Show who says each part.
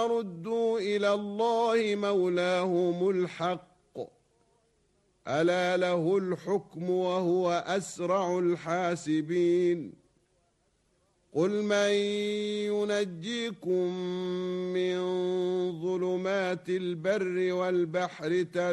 Speaker 1: ردوا إلى الله مولاهم الحق ألا له الحكم وهو أسرع الحاسبين قل من ينجيكم من ظلمات البر والبحر